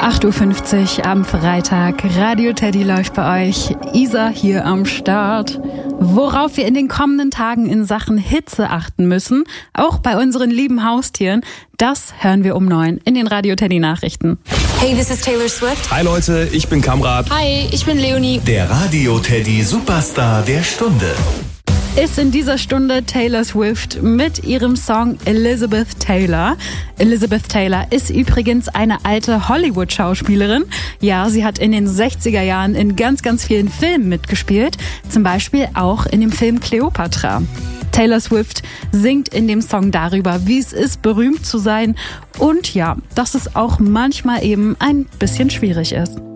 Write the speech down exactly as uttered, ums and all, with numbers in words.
acht Uhr fünfzig am Freitag. Radio Teddy läuft bei euch. Isa hier am Start. Worauf wir in den kommenden Tagen in Sachen Hitze achten müssen, auch bei unseren lieben Haustieren, das hören wir um neun in den Radio Teddy Nachrichten. Hey, this is Taylor Swift. Hi Leute, ich bin Kamrat. Hi, ich bin Leonie. Der Radio Teddy Superstar der Stunde Ist in dieser Stunde Taylor Swift mit ihrem Song Elizabeth Taylor. Elizabeth Taylor ist übrigens eine alte Hollywood-Schauspielerin. Ja, sie hat in den sechziger Jahren in ganz, ganz vielen Filmen mitgespielt. Zum Beispiel auch in dem Film Cleopatra. Taylor Swift singt in dem Song darüber, wie es ist, berühmt zu sein. Und ja, dass es auch manchmal eben ein bisschen schwierig ist.